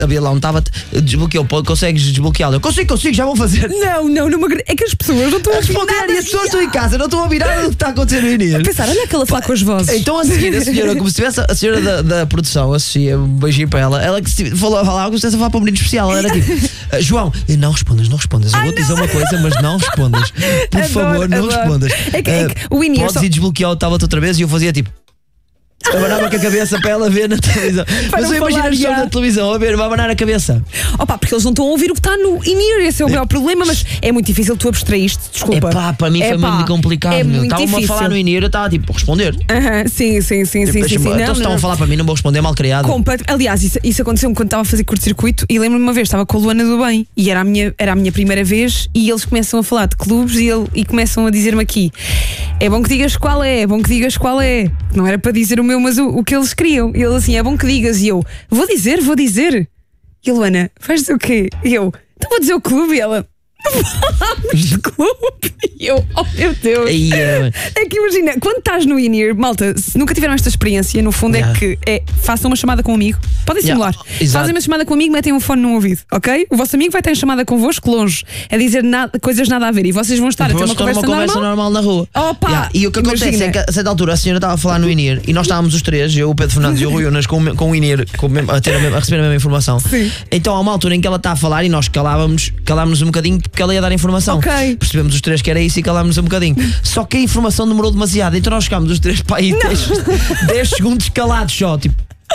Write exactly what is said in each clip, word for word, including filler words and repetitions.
havia lá um tablet, desbloqueou, consegues desbloqueá-lo? Eu consigo, consigo, já vou fazer. Não, não, não me acredito. É que as pessoas não estão a ouvir Responder, nada. e as pessoas estão em casa, não estão a ouvir nada do que está a acontecer no Inir. A pensar, olha aquela falar com as vozes. Então a seguir, a senhora, como se tivesse a senhora da, da produção, assistia, um beijinho para ela, ela que se falou a falar, como se estivesse a falar para um menino especial. Ela era tipo, "Ah, João, não respondas, não respondas. Eu Ai, vou-te não. dizer uma coisa, mas não respondas. Por Adoro, favor, não adoro. respondas. É que- é que Ah, o Inir podes só- ir desbloquear o tablet outra vez e eu fazia tipo. Abanava com a cabeça para ela ver na televisão. Mas não eu imagino falar as pessoas já. na televisão a ver, vai abanar a cabeça. Opa, porque eles não estão a ouvir o que está no in-ear. Esse é o maior problema, mas é muito difícil tu abstraíste. Desculpa. É pá, para mim foi Epá, muito complicado. É meu. muito Estavam-me a difícil. falar no Inir, eu estava tipo, responder. Aham, sim, sim, sim, sim, sim, sim. Deixa-me- Não, então se estão não. a falar para mim, não vou responder, mal criado. Completo. Aliás, isso, isso aconteceu-me quando estava a fazer curto-circuito e lembro-me uma vez, estava com a Luana do Bem e era a minha, era a minha primeira vez e eles começam a falar de clubes e, ele, e começam a dizer-me aqui: é bom que digas qual é, é bom que digas qual é. Não era para dizer o meu, mas o, o que eles queriam. E ele assim: é bom que digas. E eu: vou dizer, vou dizer. E a Luana: vais dizer o quê? E eu: então vou dizer o clube. E ela: vamos de clube. E eu: oh meu Deus. Aí, é, É que imagina, quando estás no in-ear, malta, se nunca tiveram esta experiência, no fundo Yeah. é que é, façam uma chamada com um amigo, podem Yeah, simular. exato. Fazem uma chamada com um amigo, metem um fone no ouvido, ok? O vosso amigo vai ter uma chamada convosco longe, a dizer nada, coisas nada a ver e vocês vão estar a ter Depois uma estão conversa, numa conversa normal. normal na rua. Opa, Yeah. E o que acontece imagina. é que a certa altura a senhora estava a falar no Inir e nós estávamos os três, eu, o Pedro Fernandes e o Rui Unas, com, o- com o Inir com o mesmo- a, ter a, mesma- a receber a mesma informação. Sim. Então há uma altura em que ela está a falar e nós calávamos, calávamos um bocadinho porque ela ia dar a informação. Ok. Percebemos os três que era isso e calámos um bocadinho. Só que a informação demorou demasiado, então nós chegámos os três para aí dez segundos calados só, tipo.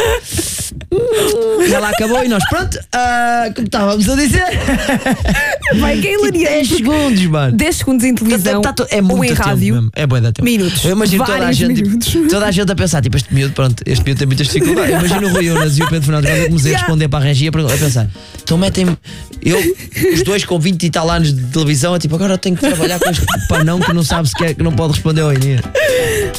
E ela acabou e nós, pronto, ah, como estávamos a dizer, Vai, que é dez hilariante. segundos, mano. dez segundos em televisão Tá- tá- é ou muito em tempo rádio. mesmo. É bué da tempo. Minutos. Eu imagino toda a, Vários gente, tipo, minutos. toda a gente a pensar, tipo, este miúdo, pronto, este miúdo tem muitas dificuldades. Eu imagino o Rui Unas e o Pedro Fernandes, quando eu comecei a Yeah. responder para a regia, a pensar, então metem-me, eu, os dois com vinte e tal anos de televisão, é tipo, agora eu tenho que trabalhar com este panão que não sabe sequer, que não pode responder ao Inês.